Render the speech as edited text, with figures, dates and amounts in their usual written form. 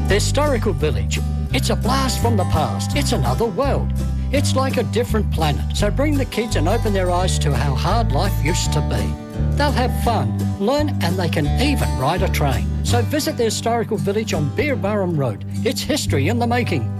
The Historical Village. It's a blast from the past. It's another world. It's like a different planet. So bring the kids and open their eyes to how hard life used to be. They'll have fun, learn, and they can even ride a train. So visit the Historical Village on Beerburrum Road. It's history in the making.